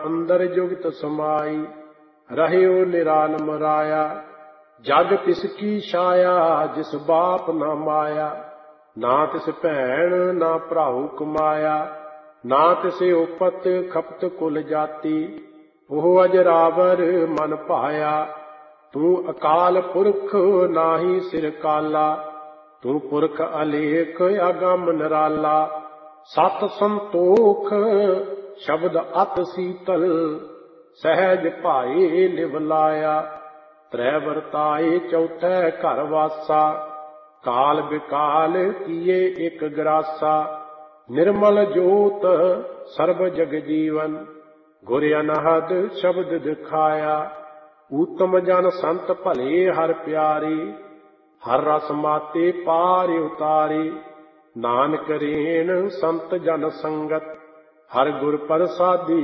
ਅੰਦਰ ਜੁਗਤ ਸਮਾਈ, ਰਹਿਓ ਨਿਰਾਲਮ ਰਾਇਆ। ਜਗ ਤਿਸ ਕੀ ਛਾਇਆ, ਜਿਸ ਬਾਪ ਨਾ ਮਾਇਆ। ਨਾ ਤਿਸ ਭੈਣ ਨਾ ਭਰਾਉ ਕਮਾਇਆ, ਨਾ ਤਿਸੇ ਉਪਤ ਖਪਤ ਕੁਲ ਜਾਤੀ। ਉਹ ਅਜਰਾਵਰ ਮਨ ਭਾਇਆ, ਤੂੰ ਅਕਾਲ ਪੁਰਖ ਨਾਹੀ ਸਿਰ ਕਾਲਾ। ਤੂੰ ਪੁਰਖ ਅਲੇਖ ਅਗੰਮ ਨਿਰਾਲਾ। ਸਤ ਸੰਤੋਖ ਸ਼ਬਦ ਅਤ ਸੀਤਲ, ਸਹਿਜ ਭਾਏ ਲਿਵ ਲਾਇਆ। ਤ੍ਰੈ ਵਰਤਾਏ ਚੌਥੈ ਘਰ ਵਾਸਾ, ਕਾਲ ਬਿਕਾਲ ਕੀਏ ਇਕ ਗਰਾਸਾ। ਨਿਰਮਲ ਜੋਤ ਸਰਬ ਜਗ ਜੀਵਨ, ਗੁਰ ਅਨਹਦ ਸ਼ਬਦ ਦਿਖਾਇਆ। ਊਤਮ ਜਨ ਸੰਤ ਭਲੇ ਹਰ ਪਿਆਰੀ, ਹਰ ਰਸ ਮਾਤੇ ਪਾਰ ਉਤਾਰੀ। ਨਾਨਕ ਰੇਣ ਸੰਤ ਜਨ ਸੰਗਤ, ਹਰ ਗੁਰ ਪ੍ਰਸਾਦੀ